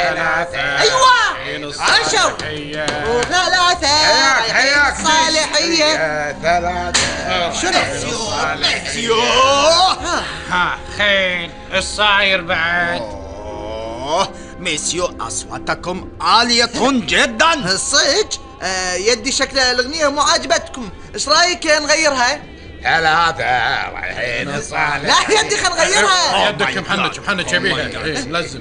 أيوة عاشوا وثلاثة حياك صالحية ثلاثة. شنو؟ مسيو ها خير الصاير بعد؟ مسيو أصواتكم عالية جدا. صدق؟ يدي شكل الأغنية مو عاجبتكم، إيش رأيك نغيرها؟ ثلاثة رايحين صالح. لا يدي خل نغيرها. يدك محنج شبيهة ملزم.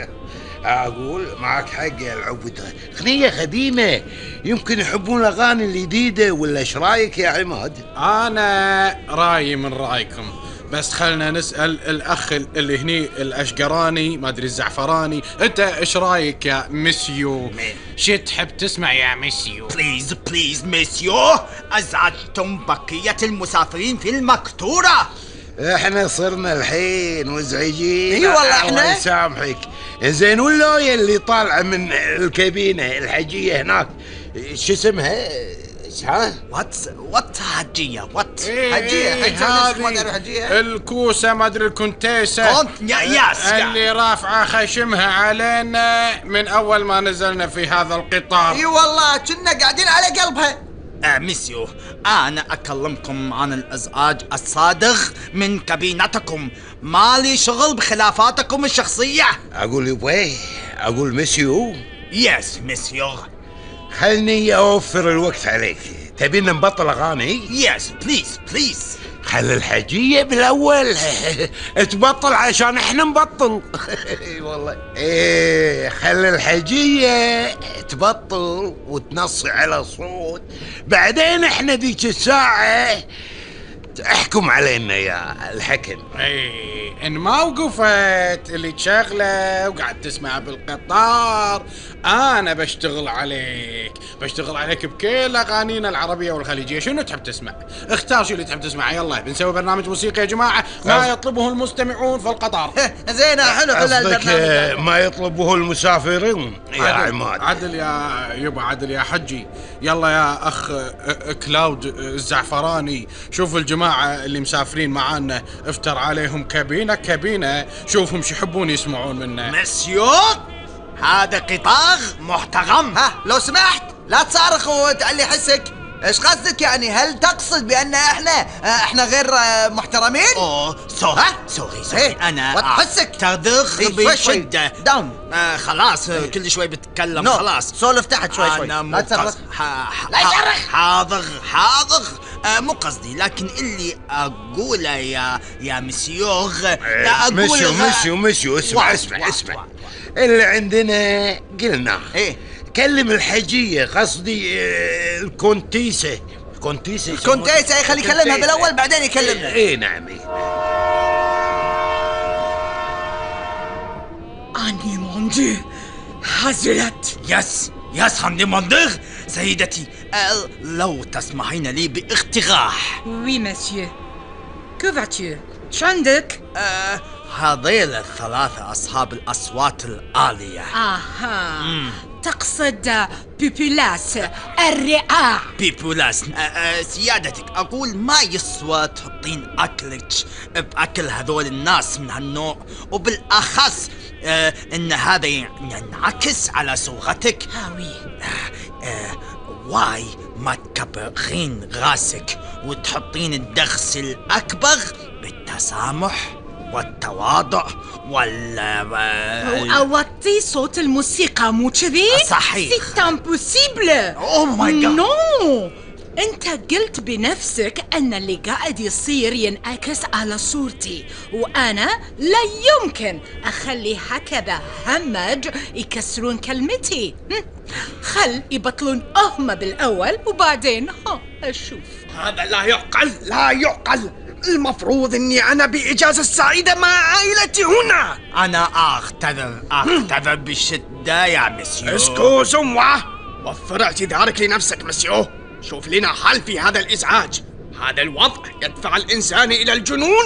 أقول معك حق يا العبد، أغنية قديمة يمكن يحبون الأغاني الجديدة، ولا إيش رايك يا عماد؟ أنا رايي من رأيكم، بس خلنا نسأل الأخ اللي هني الأشقراني ما أدري الزعفراني، أنت إيش رايك يا مسيو؟ شو تحب تسمع يا مسيو؟ بليز مسيو، أزعجتم بقية المسافرين في المقطورة. احنا صرنا الحين مزعجين. اي والله احنا. الله يسامحك. زين ولا اللي طالعه من الكابينه الحجيه هناك شو اسمها؟ ها؟ وات حجيه وات حجيه هذه الكوسه ما ادري الكونتيسه اللي رافعه خشمها علينا من اول ما نزلنا في هذا القطار. اي والله كنا قاعدين على قلبها. مسيو، أنا أكلمكم عن الإزعاج الصادق من كابينتكم، مالي شغل بخلافاتكم الشخصية. أقول يبوي، أقول مسيو. يس مسيو. خلني أوفر الوقت عليك، تبينا نبطل أغاني؟ يس بليز. خل الحجية بالأول تبطل عشان احنا نبطل. والله ايه، خل الحجية تبطل وتنصي على صوت، بعدين احنا ذيك الساعة احكم علينا يا الحكم. اي ان ما وقفت اللي تشغله وقاعد تسمع بالقطار، انا بشتغل عليك بكل اغانينا العربيه والخليجيه. شنو تحب تسمع؟ اختار شو اللي تحب تسمعه. يلا بنسوي برنامج موسيقى يا جماعه ما يطلبه المستمعون في القطار. زين حلو البرنامج. ما يطلبه المسافرون يا عماد. عدل يا حجي. يلا يا اخ كلاود الزعفراني، شوف الجماعه اللي مسافرين معانا افتر عليهم كابينه، شوفهم شو يحبون يسمعون منا. مسيو، هذا قطار محترم. لو سمحت لا تصارخ وتعلي حسك. ايش قصدك يعني؟ هل تقصد بان احنا غير محترمين؟ سوري انا حسك ترضخ بشدة داون. خلاص كل شوي بتكلم. خلاص سولف تحت شوي لا تصرخ. حاضر مو قصدي، لكن اللي اقوله يا مسيوغ لا اقول. مسيو اسمع اللي عندنا قلنا ايه. كلم الحجية، قصدي الكونتيسة خلي يكلمها بالاول بعدين يكلمنا. ايه نعم. اني موندي هزلت. يس هاندي موندير سيدتي، لو تسمحين لي باقتراح. وي مسيو. كو فاتو؟ شو عندك؟ هذيل الثلاثة أصحاب الأصوات العالية. تقصد بيبولاس الرعاع. بيبولاس. سيادتك أقول ما يسوى تحطين أكلك بأكل هذول الناس من هالنوع، وبالأخص إن هذا ينعكس على صورتك. واي ما تكبرين راسك وتحطين الدخس الأكبر بالتسامح والتواضع أوطي صوت الموسيقى مو كذي؟ صحيح. سي امبوسيبل. اوه ماي جاد. نو، انت قلت بنفسك ان اللي قاعد يصير ينعكس على صورتي، وانا لا يمكن اخلي هكذا همج يكسرون كلمتي. خل يبطلون هم بالاول وبعدين اشوف. هذا لا يعقل. المفروض اني انا باجازة سعيدة مع عائلتي هنا. انا اعتذر بشدة يا مسيو. اسكوزو موا، وفر اعتذارك لنفسك مسيو. شوف لنا حل في هذا الازعاج. هذا الوضع يدفع الانسان الى الجنون.